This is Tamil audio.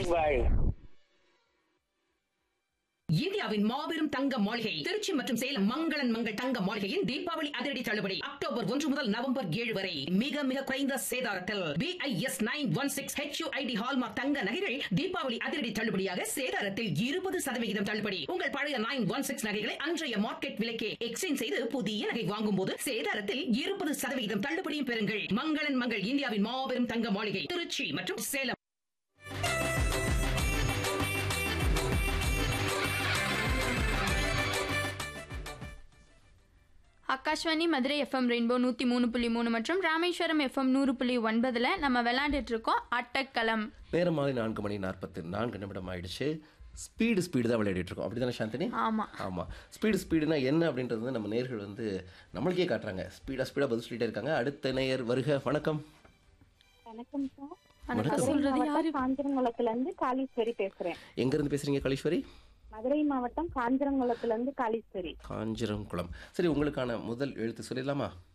நலம் வாழ். இந்தியாவின் மாபெரும் தங்க மாளிகை திருச்சி மற்றும் சேலம் மங்களன் மங்கள் தங்க மாளிகையின் தீபாவளி அதிரடி தள்ளுபடி அக்டோபர் 1 முதல் நவம்பர் 7 வரை மிக மிக குறைந்த சேதாரத்தில் BIS 916 HUID ஹால்மார்க் தங்க நகைகள் தீபாவளி அதிரடி தள்ளுபடியாக சேதாரத்தில் 20% தள்ளுபடி. உங்கள் பழைய 916 நகைகளை அன்றைய மார்க்கெட் விலைக்கே எக்ஸ்சேஞ்ச் செய்து புதிய நகை வாங்கும் போது சேதாரத்தில் 20% தள்ளுபடியும் பெறுங்கள். மங்களன் மங்கள் இந்தியாவின் மாபெரும் தங்க மாளிகை திருச்சி மற்றும் சேலம். ஆகாஷ்வாணி மதுரை FM ரெயின்போ 103.3 மற்றும் ராமேஸ்வரம் FM 100.9ல் நம்ம விளையாண்டுட்டு இருக்கோம் ஆட்டக்களம். நேரம் மாலை 4:44 ஆயிடுச்சு. ஸ்பீடு தான் விளையாடிட்டு இருக்கோம். அப்படி தானே சாந்தினி? ஆமாம். ஸ்பீடுனா என்ன அப்படின்றது வந்து நம்ம நேயர்கள் வந்து நம்மளுக்கே காட்டுறாங்க. ஸ்பீடாக பதில் சொல்லிட்டே இருக்காங்க. அடுத்த நேயர் வருக. வணக்கம். வணக்கம் சார். வணக்கம் சொல்றது யாரு? காஞ்சிரங்குளத்துல இருந்து காளீஸ்வரி பேசுறேன். எங்க இருந்து பேசுறீங்க காளீஸ்வரி? மதுரை மாவட்டம் காஞ்சிரங்குளத்துல இருந்து காளீஸ்வரி. காஞ்சிரங்குளம். சரி, உங்களுக்கான முதல் எழுத்து சொல்லிடலாமா?